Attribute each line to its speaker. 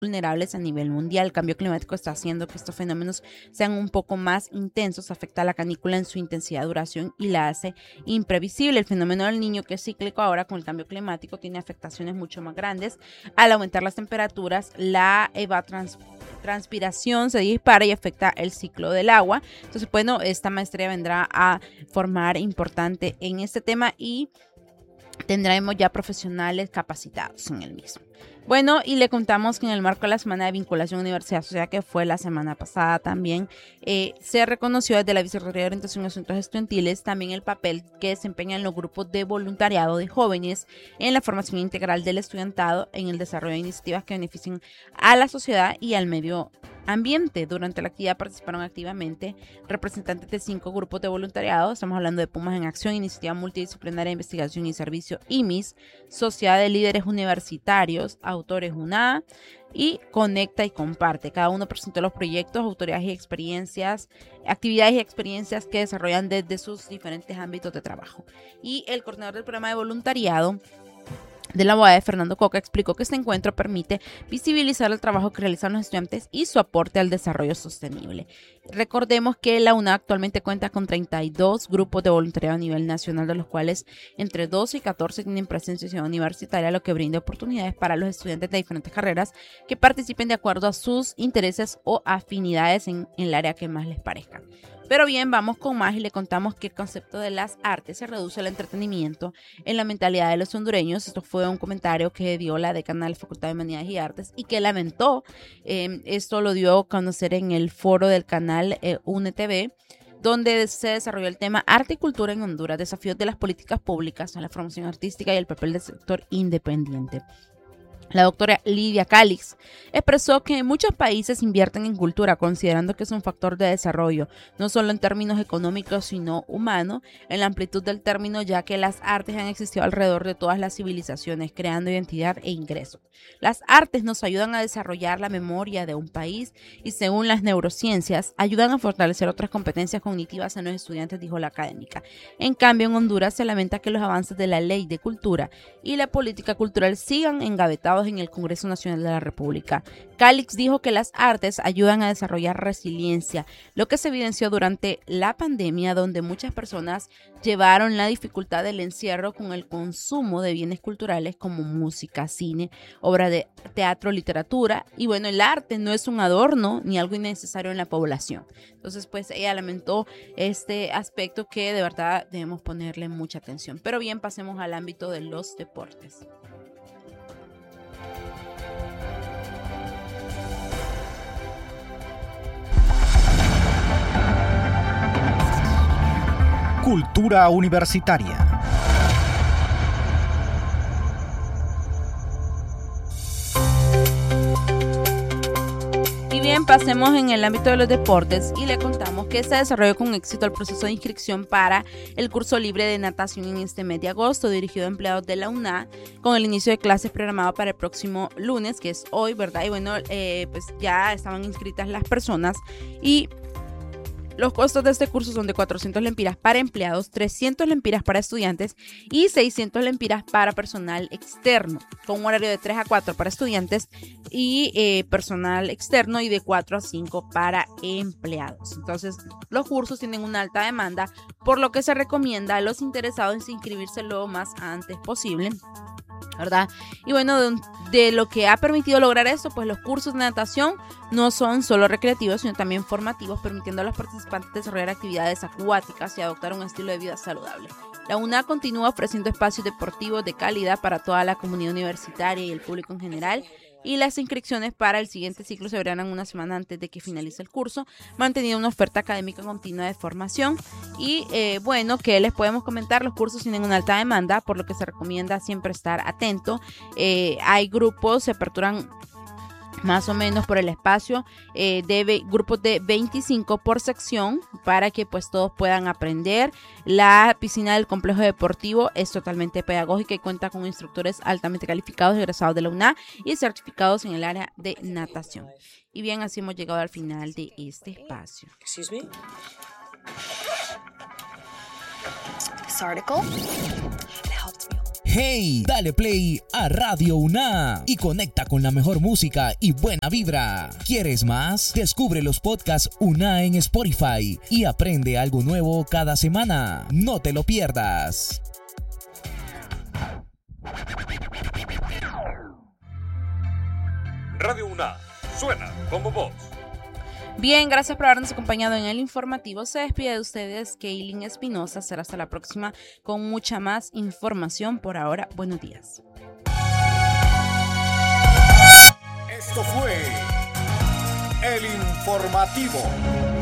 Speaker 1: vulnerables a nivel mundial. El cambio climático está haciendo que estos fenómenos sean un poco más intensos, afecta a la canícula en su intensidad, duración y la hace imprevisible. El fenómeno del Niño, que es cíclico ahora con el cambio climático, tiene afectaciones mucho más grandes. Al aumentar las temperaturas, la evapotranspiración se dispara y afecta el ciclo del agua. Entonces, bueno, esta maestría vendrá a formar importante en este tema y tendremos ya profesionales capacitados en el mismo. Bueno, y le contamos que en el marco de la Semana de Vinculación Universidad-Sociedad, que fue la semana pasada también, se reconoció desde la Vicerrectoría de Orientación y Asuntos Estudiantiles también el papel que desempeñan los grupos de voluntariado de jóvenes en la formación integral del estudiantado en el desarrollo de iniciativas que beneficien a la sociedad y al medio ambiente. Durante la actividad participaron activamente representantes de 5 grupos de voluntariado. Estamos hablando de Pumas en Acción, Iniciativa Multidisciplinaria de Investigación y Servicio IMIS, Sociedad de Líderes Universitarios, Autores UNA y Conecta y Comparte. Cada uno presentó los proyectos, autoridades y experiencias, actividades y experiencias que desarrollan desde sus diferentes ámbitos de trabajo. Y el coordinador del programa de voluntariado de la UAE, Fernando Coca, explicó que este encuentro permite visibilizar el trabajo que realizan los estudiantes y su aporte al desarrollo sostenible. Recordemos que la UNA actualmente cuenta con 32 grupos de voluntariado a nivel nacional, de los cuales entre 12 y 14 tienen presencia en ciudad universitaria, lo que brinda oportunidades para los estudiantes de diferentes carreras que participen de acuerdo a sus intereses o afinidades en el área que más les parezca. Pero bien, vamos con más y le contamos que el concepto de las artes se reduce al entretenimiento en la mentalidad de los hondureños. Esto fue un comentario que dio la decana de la Facultad de Humanidades y Artes y que lamentó. Esto lo dio a conocer en el foro del canal UNETV, donde se desarrolló el tema Arte y Cultura en Honduras, desafíos de las políticas públicas a la formación artística y el papel del sector independiente. La doctora Lidia Calix expresó que muchos países invierten en cultura considerando que es un factor de desarrollo, no solo en términos económicos, sino humano, en la amplitud del término, ya que las artes han existido alrededor de todas las civilizaciones, creando identidad e ingresos. Las artes nos ayudan a desarrollar la memoria de un país y, según las neurociencias, ayudan a fortalecer otras competencias cognitivas en los estudiantes, dijo la académica. En cambio, en Honduras se lamenta que los avances de la Ley de Cultura y la política cultural sigan engavetados en el Congreso Nacional de la República. Calix dijo que las artes ayudan a desarrollar resiliencia, lo que se evidenció durante la pandemia, donde muchas personas llevaron la dificultad del encierro con el consumo de bienes culturales como música, cine, obra de teatro, literatura, y bueno, el arte no es un adorno ni algo innecesario en la población. Entonces, pues ella lamentó este aspecto que de verdad debemos ponerle mucha atención. Pero bien, pasemos al ámbito de los deportes.
Speaker 2: Cultura universitaria.
Speaker 1: Y bien, pasemos en el ámbito de los deportes y le contamos que se desarrolló con éxito el proceso de inscripción para el curso libre de natación en este mes de agosto, dirigido a empleados de la UNA, con el inicio de clases programado para el próximo lunes, que es hoy, ¿verdad? Y bueno, pues ya estaban inscritas las personas y los costos de este curso son de 400 lempiras para empleados, 300 lempiras para estudiantes y 600 lempiras para personal externo, con un horario de 3 a 4 para estudiantes y personal externo y de 4 a 5 para empleados. Entonces, los cursos tienen una alta demanda, por lo que se recomienda a los interesados en inscribirse lo más antes posible, ¿verdad? Y bueno, de lo que ha permitido lograr esto, pues los cursos de natación no son solo recreativos, sino también formativos, permitiendo a los participantes desarrollar actividades acuáticas y adoptar un estilo de vida saludable. La UNA continúa ofreciendo espacios deportivos de calidad para toda la comunidad universitaria y el público en general, y las inscripciones para el siguiente ciclo se verán una semana antes de que finalice el curso, manteniendo una oferta académica continua de formación. Y bueno, ¿qué les podemos comentar? Los cursos tienen una alta demanda, por lo que se recomienda siempre estar atento. Hay grupos, se aperturan más o menos por el espacio, grupos de 25 por sección para que pues todos puedan aprender. La piscina del complejo deportivo es totalmente pedagógica y cuenta con instructores altamente calificados, egresados de la UNA y certificados en el área de natación. Y bien, así hemos llegado al final de este espacio.
Speaker 3: Excuse me? This article, it helped me.
Speaker 2: Hey, dale play a Radio UNA y conecta con la mejor música y buena vibra. ¿Quieres más? Descubre los podcasts UNA en Spotify y aprende algo nuevo cada semana. No te lo pierdas.
Speaker 3: Radio UNA, suena como vos.
Speaker 1: Bien, gracias por habernos acompañado en el informativo. Se despide de ustedes Kaylin Espinosa. Será hasta la próxima con mucha más información. Por ahora, buenos días.
Speaker 3: Esto fue el informativo.